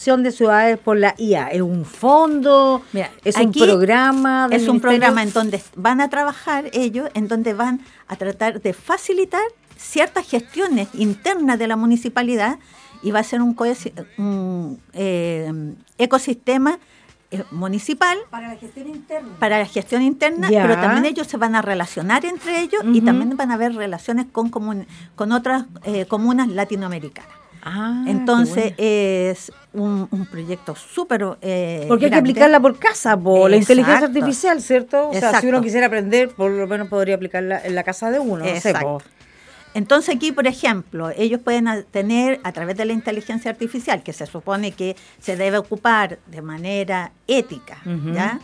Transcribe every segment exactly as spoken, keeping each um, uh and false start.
Digitalización de Ciudades por la I A? ¿Es un fondo? Mira, ¿Es un programa? Es un ministerio? programa en donde van a trabajar ellos, en donde van a tratar de facilitar ciertas gestiones internas de la municipalidad y va a ser un, cohesi- un eh, ecosistema eh, municipal Para la gestión interna. para la gestión interna, Ya. pero también ellos se van a relacionar entre ellos y Ujú. también van a haber relaciones con, comun- con otras eh, comunas latinoamericanas. Ah, Entonces qué es un, un proyecto súper eh, bueno. Porque hay que grande. aplicarla por casa, por la inteligencia Exacto. artificial, ¿cierto? O sea, si Exacto. uno quisiera aprender, por lo menos podría aplicarla en la casa de uno. No sé, Exacto. po. Entonces aquí, por ejemplo, ellos pueden a- tener a través de la inteligencia artificial, que se supone que se debe ocupar de manera ética, Ujú. ¿ya?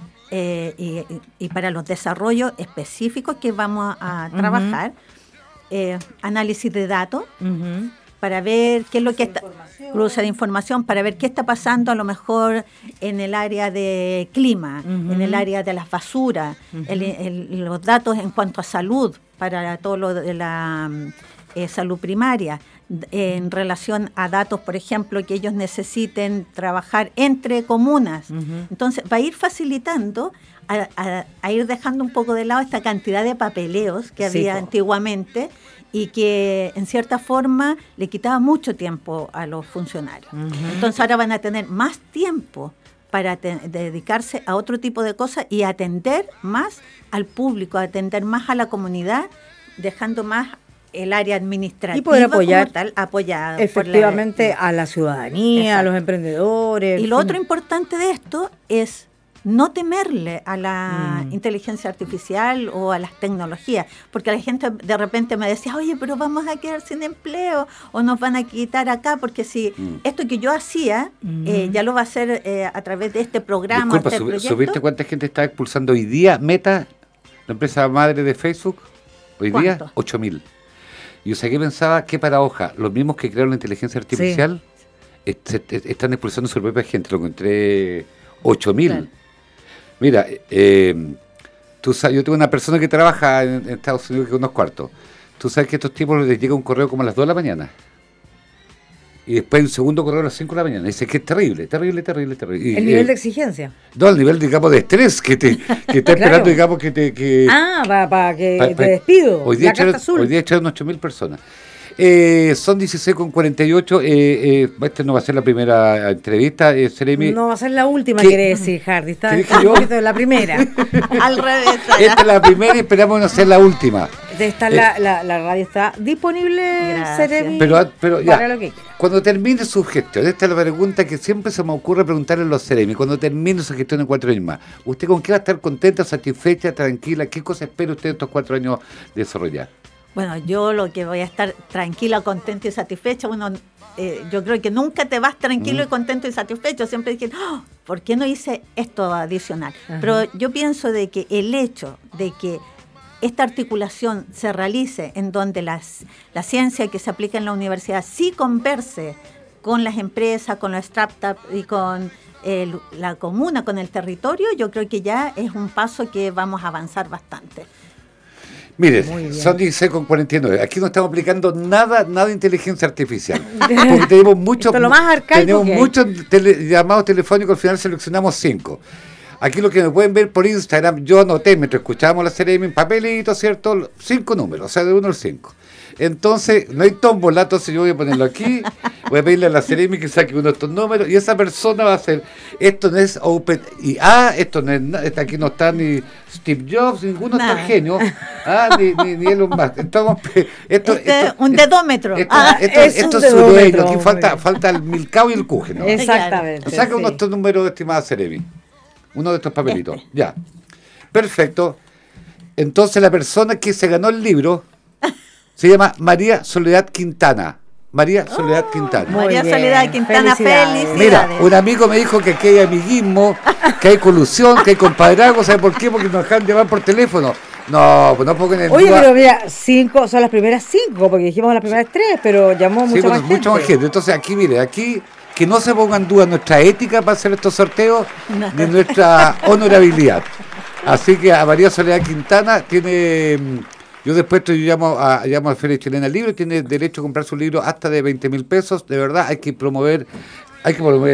Eh, y, y- y para los desarrollos específicos que vamos a Ujú. trabajar, eh, análisis de datos, Ujú. para ver qué es lo que está, información. cruce de información, para ver qué está pasando a lo mejor en el área de clima, Ujú. en el área de las basuras, Ujú. el- el- los datos en cuanto a salud, para todo lo de la mm, eh, salud primaria, d- en relación a datos, por ejemplo, que ellos necesiten trabajar entre comunas. Ujú. Entonces, va a ir facilitando a, a- a ir dejando un poco de lado esta cantidad de papeleos que Sí, había po. antiguamente y que en cierta forma le quitaba mucho tiempo a los funcionarios. Ujú. Entonces ahora van a tener más tiempo para te- dedicarse a otro tipo de cosas y atender más al público, atender más a la comunidad, dejando más el área administrativa Y poder apoyar como tal, apoyada por la- Efectivamente, a la ciudadanía, a Exacto. los emprendedores. Y en lo fin. otro importante de esto es no temerle a la Mm. inteligencia artificial o a las tecnologías, porque la gente de repente me decía, oye, pero vamos a quedar sin empleo o nos van a quitar acá, porque si Mm. esto que yo hacía eh, Mm. ya lo va a hacer eh, a través de este programa, Disculpa, este ¿sub- proyecto. ¿subiste cuánta gente está expulsando hoy día Meta, la empresa madre de Facebook? Hoy día, ¿Cuánto? ocho mil. Y yo sé que pensaba, qué paradoja, los mismos que crearon la inteligencia artificial est- est- están expulsando a su propia gente, lo encontré ocho mil. Claro. Mira, eh, tú sabes, yo tengo una persona que trabaja en, en Estados Unidos que unos cuartos. Tú sabes que a estos tipos les llega un correo como a las dos de la mañana. Y después un segundo correo a las cinco de la mañana. Y dice que es terrible, terrible, terrible, terrible. Y, El nivel eh, de exigencia. No, el nivel, digamos, de estrés que te que está Claro. esperando, digamos, que te... Que, Ah, para que pa- te pa- despido. Hoy día, la carta echaron, azul. hoy día echaron ocho mil personas. Eh, son dieciséis con cuarenta y ocho. Eh, eh, esta no va a ser la primera entrevista. Eh, Seremi, No va a ser la última, ¿Qué- quiere decir, Hardy. Está, ¿Qué está dije un yo? poquito de la primera. Al revés. esta es la primera y esperamos no ser la última. Está la, la, la radio está disponible, Gracias. Seremi, Pero, pero ya, para lo que quiera. cuando termine su gestión, esta es la pregunta que siempre se me ocurre preguntarle a los Seremi, cuando termine su gestión en cuatro años más, ¿usted con qué va a estar contenta, satisfecha, tranquila? ¿Qué cosa espera usted estos cuatro años desarrollar? Bueno, yo lo que voy a estar tranquila, contenta y satisfecha, bueno, eh, yo creo que nunca te vas tranquilo Mm. y contento y satisfecho, siempre dije, "Oh, ¿por qué no hice esto adicional?" Ajá. Pero yo pienso de que el hecho de que esta articulación se realice en donde las, la ciencia que se aplica en la universidad sí converse con las empresas, con los startups y con el- la comuna, con el territorio, yo creo que ya es un paso que vamos a avanzar bastante. Mire, Muy bien. son dieciséis con cuarenta y nueve. Aquí no estamos aplicando nada, nada de inteligencia artificial. Porque tenemos muchos, Esto es lo más arcaico tenemos que hay. muchos tele- llamados telefónicos, al final seleccionamos cinco. Aquí lo que me pueden ver por Instagram, yo anoté mientras escuchábamos la serie en papelito, ¿cierto? Cinco números, o sea, de uno al cinco. Entonces, no hay tómbola, entonces yo voy a ponerlo aquí, voy a pedirle a la Ceremi que saque uno de estos números y esa persona va a hacer, esto no es Open I A, esto no es na- esta- aquí no está ni Steve Jobs, ninguno Nada. está genio, ah, ni, ni, ni Elon Musk. Estamos, pe- esto, Este, esto- un dedómetro. Esto, Ah, esto- es esto un es su dedómetro, dueño, aquí falta, hombre. falta el milcao y el cuje, ¿no? Exactamente. Saca uno de sí. estos números, estimada Ceremi. Uno de estos papelitos. Ya. Perfecto. Entonces la persona que se ganó el libro se llama María Soledad Quintana. María Soledad Quintana. Muy María bien, Soledad Quintana, felicidades. felicidades. Mira, un amigo me dijo que aquí hay amiguismo, que hay colusión, que hay compadrazgo. ¿Sabe por qué? Porque nos dejan llamar por teléfono. No, pues no pongan en Oye, duda. pero mira, cinco, son las primeras cinco, porque dijimos las primeras tres, pero llamó Sí, mucho pues, más gente. mucha más gente. Entonces aquí, mire, aquí que no se ponga en duda nuestra ética para hacer estos sorteos, ni nuestra honorabilidad. Así que a María Soledad Quintana tiene, mm, yo después yo llamo a, llamo a Feria Chilena del Libro, tiene derecho a comprar su libro hasta de veinte mil pesos. De verdad, hay que promover, hay que promover